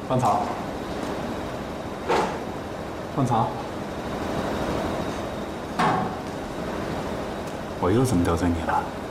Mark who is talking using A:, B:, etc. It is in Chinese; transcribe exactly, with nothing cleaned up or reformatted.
A: 放草，放草。我又怎么得罪你了？